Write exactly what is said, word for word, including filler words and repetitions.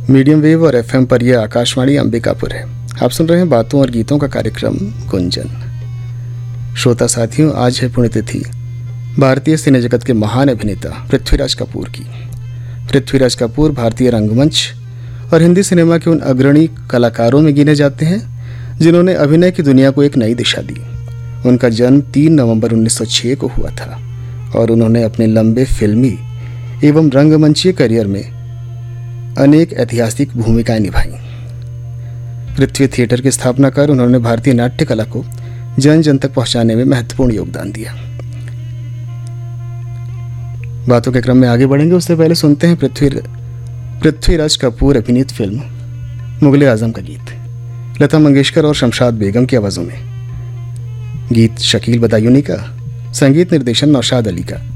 Medium wave और FM पर यह आकाशवाणी अंबिकापुर है। आप सुन रहे हैं बातों और गीतों का कार्यक्रम गुंजन। श्रोता साथियों, आज है पुण्यतिथि भारतीय सिने जगत के महान अभिनेता पृथ्वीराज कपूर की। पृथ्वीराज कपूर भारतीय रंगमंच और हिंदी सिनेमा के उन अग्रणी कलाकारों में गिने जाते हैं जिन्होंने अभिनय की दुनिया को एक नई दिशा दी। उनका जन्म तीन नवंबर उन्नीस सौ छह को हुआ था और उन्होंने अपने लंबे फिल्मी एवं रंगमंचीय करियर में अनेक ऐतिहासिक भूमिकाएं निभाई। पृथ्वी थिएटर की स्थापना कर उन्होंने भारतीय नाट्य कला को जन जन तक पहुंचाने में महत्वपूर्ण योगदान दिया। बातों के क्रम में आगे बढ़ेंगे, उससे पहले सुनते हैं पृथ्वी पृथ्वीराज कपूर अभिनीत फिल्म मुगले आजम का गीत लता मंगेशकर और शमशाद बेगम की आवाजों में। गीत शकील बदायूनी का, संगीत निर्देशन नौशाद अली का।